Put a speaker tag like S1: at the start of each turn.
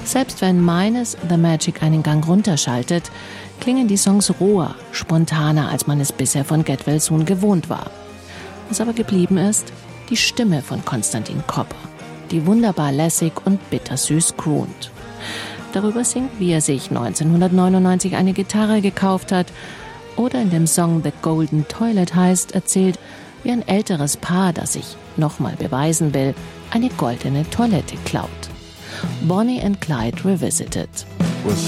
S1: Selbst wenn meines The Magic einen Gang runterschaltet, klingen die Songs roher, spontaner, als man es bisher von Get Well Soon gewohnt war. Was aber geblieben ist, die Stimme von Konstantin Kopper, die wunderbar lässig und bittersüß croont. Darüber singt, wie er sich 1999 eine Gitarre gekauft hat, oder in dem Song The Golden Toilet heißt, erzählt, wie ein älteres Paar, das sich nochmal beweisen will, eine goldene Toilette klaut. Bonnie and Clyde Revisited.
S2: Was